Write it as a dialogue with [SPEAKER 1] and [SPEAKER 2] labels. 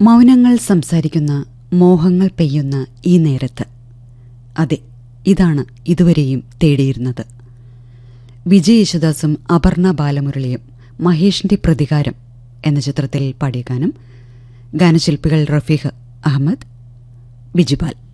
[SPEAKER 1] മൗനങ്ങൾ സംസാരിക്കുന്ന മോഹങ്ങൾ പെയ്യുന്ന ഈ നേരത്ത്. അതെ, ഇതാണ് ഇതുവരെയും തേടിയിരുന്നത്. വിജയ് യേശുദാസും അപർണ ബാലമുരളിയും മഹേഷിന്റെ പ്രതികാരം എന്ന ചിത്രത്തിൽ പാടിയ ഗാനം. ഗാനശില്പികൾ റഫീഖ് അഹമ്മദ്, ബിജിപാൽ.